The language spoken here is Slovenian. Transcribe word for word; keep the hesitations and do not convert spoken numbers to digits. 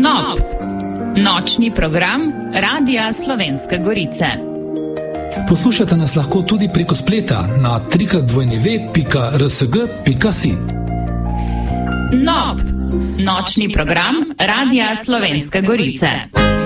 Nob, nočni program Radia Slovenske Gorice. Poslušate nas lahko tudi preko spleta na trikrat dvojni pika rsg pika si. Nob, nočni program Radia Slovenske Gorice.